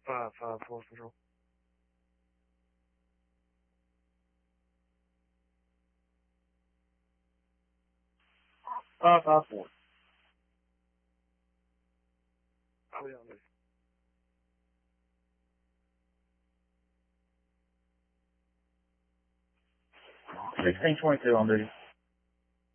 554 Central. 554. I'll be on duty. 1622 on duty.